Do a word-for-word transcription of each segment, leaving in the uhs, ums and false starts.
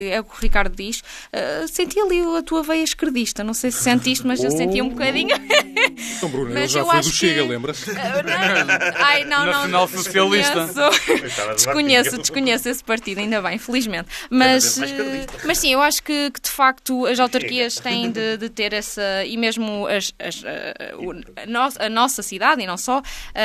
É o que o Ricardo diz. Uh, senti ali a tua veia esquerdista. Não sei se sentiste, mas eu senti um bocadinho. Então, Bruno, ele já foi do Chega, que... lembra-se? Uh, não. Ai, não, não. Nacional Socialista. Desconheço, desconheço, desconheço esse partido, ainda bem, felizmente. Mas, uh, mas sim, eu acho que, que de facto as autarquias têm de, de ter essa... E mesmo as, as, a, a, nossa, a nossa cidade, e não só,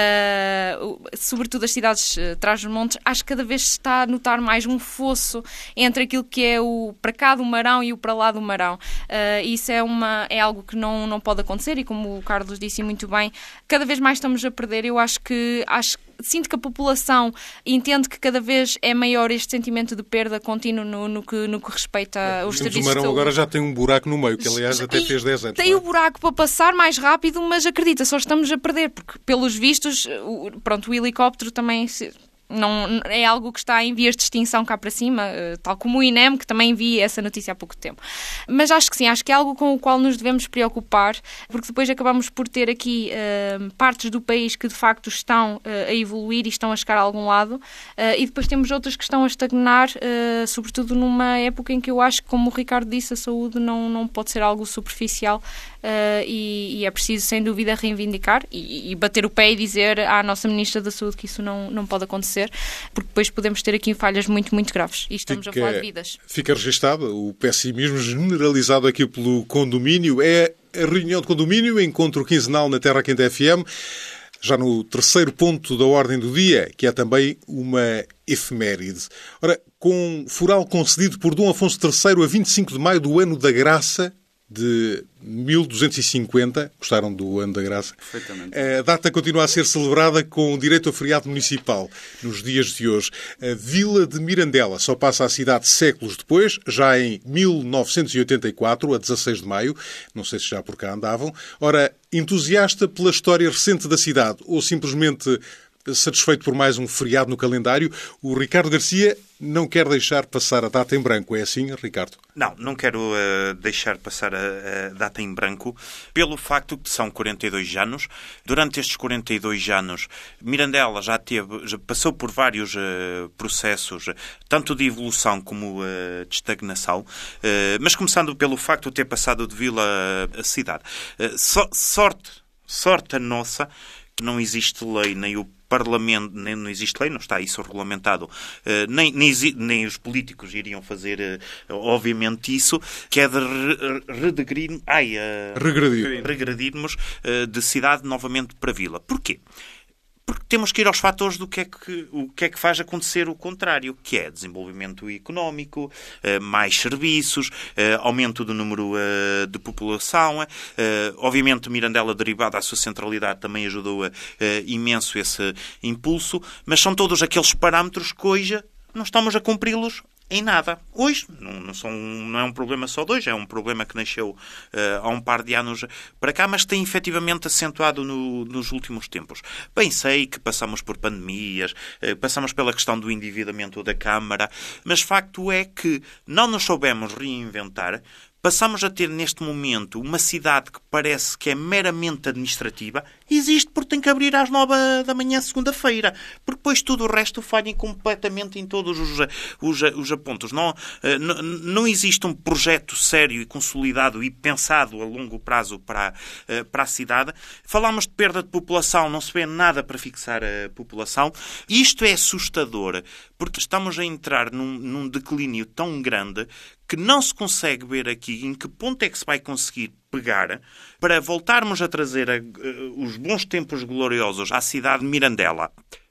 uh, sobretudo as cidades uh, Trás-os-Montes, acho que cada vez se está a notar mais um fosso entre aquilo que é o para cá do Marão e o para lá do Marão. Uh, isso é, uma, é algo que não, não pode acontecer e, como o Carlos disse muito bem, cada vez mais estamos a perder. Eu acho que acho, sinto que a população entende que cada vez é maior este sentimento de perda contínuo no, no, que, no que respeita é, aos serviços de saúde. O Marão agora já tem um buraco no meio, que aliás até e fez dez anos. Tem não é? o buraco para passar mais rápido, mas acredita, só estamos a perder, porque pelos vistos, o, pronto, o helicóptero também... Se, Não, é algo que está em vias de extinção cá para cima, tal como o I N E M, que também vi essa notícia há pouco tempo. Mas acho que sim, acho que é algo com o qual nos devemos preocupar, porque depois acabamos por ter aqui uh, partes do país que de facto estão uh, a evoluir e estão a chegar a algum lado, uh, e depois temos outras que estão a estagnar, uh, sobretudo numa época em que eu acho que, como o Ricardo disse, a saúde não, não pode ser algo superficial. Uh, e, e é preciso, sem dúvida, reivindicar e, e bater o pé e dizer à nossa Ministra da Saúde que isso não, não pode acontecer, porque depois podemos ter aqui falhas muito, muito graves. E estamos fica, a falar de vidas. Fica registado o pessimismo generalizado aqui pelo condomínio. É a reunião de condomínio, encontro quinzenal na Terra Quente F M, já no terceiro ponto da ordem do dia, que é também uma efeméride. Ora, com foral concedido por Dom Afonso terceiro a vinte e cinco de maio do ano da Graça, de mil duzentos e cinquenta, gostaram do Ano da Graça? Perfeitamente. A data continua a ser celebrada com direito a feriado municipal nos dias de hoje. A Vila de Mirandela só passa à cidade séculos depois, já em mil novecentos e oitenta e quatro, a dezasseis de maio. Não sei se já por cá andavam. Ora, entusiasta pela história recente da cidade ou simplesmente satisfeito por mais um feriado no calendário, o Ricardo Garcia não quer deixar passar a data em branco. É assim, Ricardo? Não, não quero uh, deixar passar a, a data em branco pelo facto que são quarenta e dois anos. Durante estes quarenta e dois anos, Mirandela já, teve, já passou por vários uh, processos, tanto de evolução como uh, de estagnação, uh, mas começando pelo facto de ter passado de vila a cidade. Uh, so, sorte, sorte a nossa que não existe lei, nem o Parlamento, nem, não existe lei, não está isso regulamentado, uh, nem, nem, nem os políticos iriam fazer, uh, obviamente, isso, que é de re, redegrir, ai, uh, regredir. regredirmos uh, de cidade novamente para vila. Porquê? Porque temos que ir aos fatores do que é que, o que é que faz acontecer o contrário, que é desenvolvimento económico, mais serviços, aumento do número de população. Obviamente, Mirandela, derivada à sua centralidade, também ajudou imenso esse impulso, mas são todos aqueles parâmetros que hoje não estamos a cumpri-los em nada. Hoje, não, não, são, não é um problema só de hoje, é um problema que nasceu uh, há um par de anos para cá, mas tem efetivamente acentuado no, nos últimos tempos. Bem, sei que passamos por pandemias, uh, passamos pela questão do endividamento da Câmara, mas facto é que não nos soubemos reinventar. Passamos a ter, neste momento, uma cidade que parece que é meramente administrativa. Existe porque tem que abrir às nove da manhã, segunda-feira. Porque depois tudo o resto falha completamente em todos os, os, os apontos. Não, não, não existe um projeto sério e consolidado e pensado a longo prazo para, para a cidade. Falamos de perda de população, não se vê nada para fixar a população. Isto é assustador, porque estamos a entrar num, num declínio tão grande que não se consegue ver aqui em que ponto é que se vai conseguir pegar para voltarmos a trazer a, uh, os bons tempos gloriosos à cidade de Mirandela.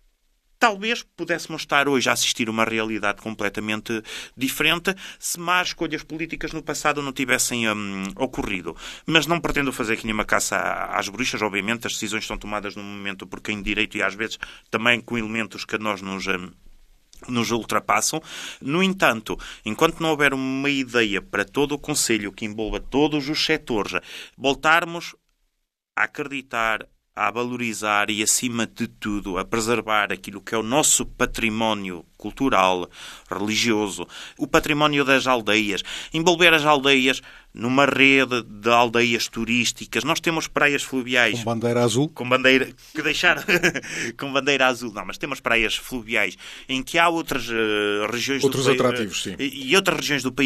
Talvez pudéssemos estar hoje a assistir a uma realidade completamente diferente se más escolhas políticas no passado não tivessem um, ocorrido. Mas não pretendo fazer aqui nenhuma caça às bruxas. Obviamente, as decisões são tomadas no momento por quem direito e às vezes também com elementos que nós nos... Um, nos ultrapassam. No entanto, enquanto não houver uma ideia para todo o Conselho que envolva todos os setores, voltarmos a acreditar, a valorizar e, acima de tudo, a preservar aquilo que é o nosso património cultural, religioso, o património das aldeias, envolver as aldeias numa rede de aldeias turísticas. Nós temos praias fluviais. Com bandeira azul? Com bandeira... Que deixar... com bandeira azul, não, mas temos praias fluviais em que há outras uh, regiões outros do país... atrativos, sim. E outras regiões do país